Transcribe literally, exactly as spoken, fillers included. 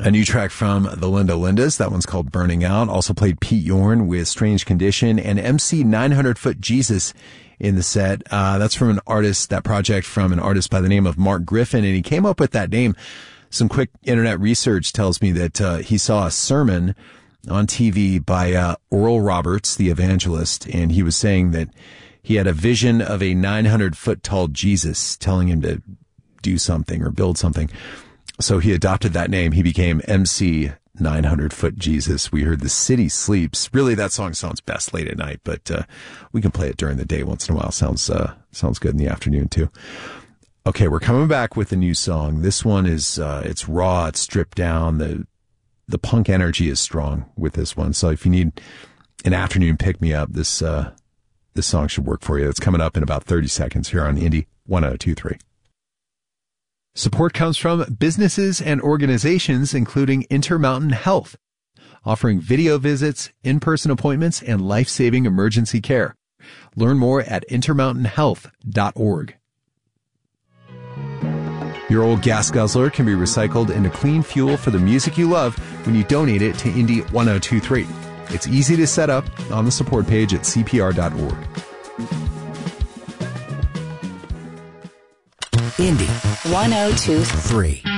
A new track from the Linda Lindas. That one's called Burning Out. Also played Pete Yorn with Strange Condition and M C nine hundred Foot Jesus in the set. Uh, that's from an artist, that project from an artist by the name of Mark Griffin. And he came up with that name. Some quick internet research tells me that uh, he saw a sermon on T V by uh, Oral Roberts, the evangelist. And he was saying that he had a vision of a nine hundred foot tall Jesus telling him to do something or build something. So he adopted that name. He became M C nine hundred Foot Jesus. We heard The City Sleeps. Really, that song sounds best late at night, but uh, we can play it during the day once in a while. Sounds uh, sounds good in the afternoon, too. Okay, we're coming back with a new song. This one is, uh, it's raw, it's stripped down. The the punk energy is strong with this one. So if you need an afternoon pick-me-up, this, uh, this song should work for you. It's coming up in about thirty seconds here on Indie one oh two point three. Support comes from businesses and organizations, including Intermountain Health, offering video visits, in-person appointments, and life-saving emergency care. Learn more at intermountain health dot org. Your old gas guzzler can be recycled into clean fuel for the music you love when you donate it to Indie one oh two point three. It's easy to set up on the support page at c p r dot org. Indie one oh two point three.